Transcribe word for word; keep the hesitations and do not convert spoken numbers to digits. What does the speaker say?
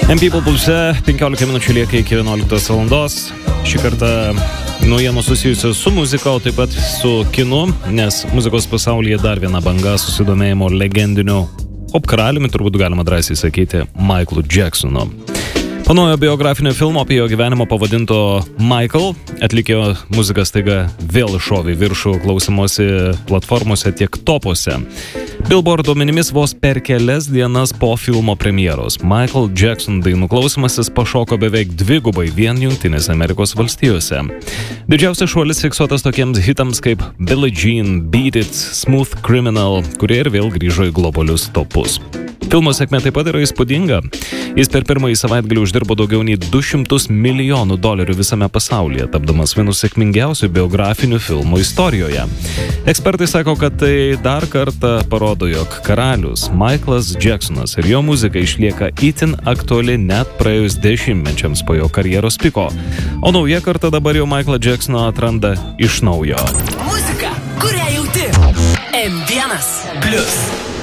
M People pulse, penkiolika minučių lieka iki vienuoliktos valandos. Šį kartą naujienos susijusios su muzika, o taip pat su kinu, nes muzikos pasaulyje dar viena banga susidomėjimo legendiniu popkaraliumi, turbūt galima drąsiai sakyti, Michaelu Jacksonu. Po naujo biografinio filmo apie jo gyvenimą pavadinto Michael, atlikėjo muzika staiga vėl šovė viršų klausymosi platformose tiek topuose. Billboard duomenimis vos per kelias dienas po filmo premjeros Michael Jackson dainų klausymasis pašoko beveik dvigubai vien Jungtinėse Amerikos valstijose. Didžiausias šuolis fiksuotas tokiems hitams kaip Billie Jean, Beat It, Smooth Criminal, kurie ir vėl grįžo į globalius topus. Filmo sėkmė taip pat yra įspūdinga. Jis per pirmąjį savaitgalį uždirbo daugiau nei du šimtus milijonų dolerių visame pasaulyje, tapdamas vienu sėkmingiausių biografinių filmų istorijoje. Ekspertai sako, kad tai dar kartą parodo, jog karalius Michaelas Jacksonas ir jo muzika išlieka itin aktuali net praėjus dešimtmečiams po jo karjeros piko. O nauja karta dabar jau Michaelą Jacksoną atranda iš naujo. Muzika, kurią jauti. M vienas Plius.